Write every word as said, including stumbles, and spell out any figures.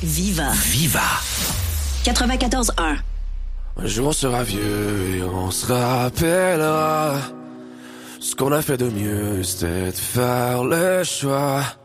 Viva. Viva. quatre-vingt-quatorze un. Un jour on sera vieux et on se rappellera. Ce qu'on a fait de mieux, c'était de faire le choix